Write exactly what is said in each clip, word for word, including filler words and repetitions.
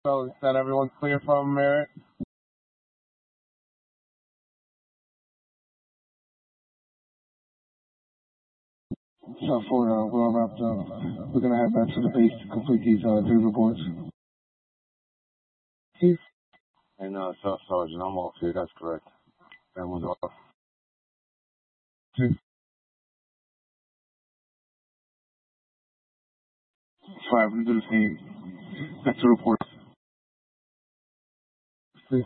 So is that everyone's clear from Merritt? So for uh, well wrapped up, we're gonna head back to the base to complete these uh, three reports. Chief? And uh, Staff Sergeant, I'm off here. That's correct. Everyone's off. Chief? Five, we're gonna do the same. Back to reports. Chief?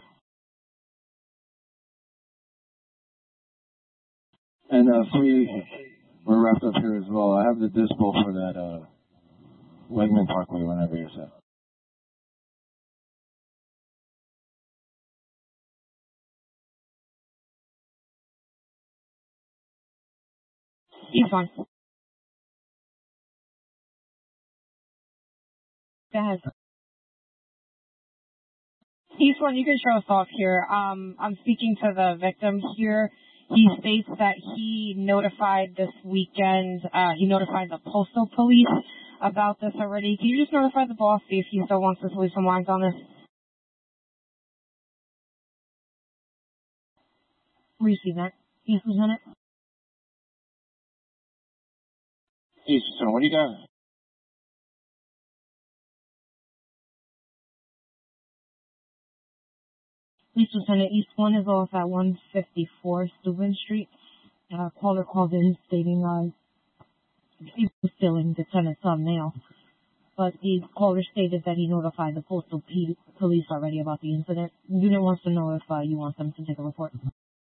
And uh, three, we're wrapped up here as well. I have the dispo for that uh, Wegman Parkway whenever you're set. East one. Go ahead. East one, you can show us off here. Um, I'm speaking to the victim here. He states that he notified this weekend, uh, he notified the postal police about this already. Can you just notify the boss, see if he still wants us to leave some lines on this? Receive that. East Lieutenant. East, so what do you got? East Lieutenant, East one is off at one fifty-four Steuben Street. Uh, caller called in stating, uh, he was stealing the tenant's thumbnail. But the caller stated that he notified the postal P- police already about the incident. Unit wants to know if uh, you want them to take a report.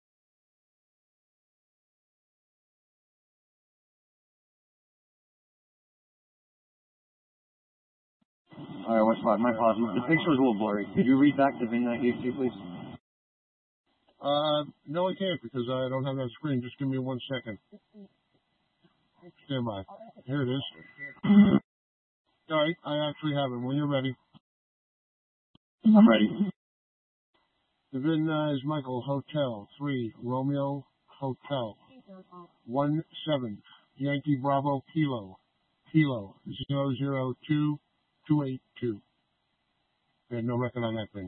All right, what's five? My apologies. The picture was a little blurry. Could you read back the V I N that gave to you, please? Uh, no, I can't because I don't have that screen. Just give me one second. Stand by. Here it is. All right, I actually have it. When you're ready. I'm ready. The V I N uh, is Michael Hotel three Romeo Hotel one seven Yankee Bravo Kilo Kilo zero zero two two eight two. They had no record on that thing.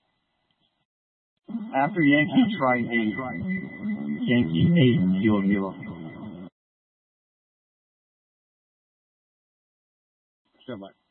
After Yankee, try eight. Yankee eight Kilo Kilo. Stand by.